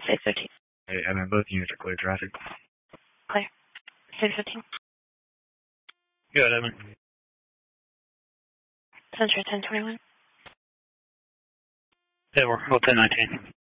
615. Hey, and then both units are clear traffic. Clear. 615. Good, Evan. Central 1021. Yeah, we're 1019.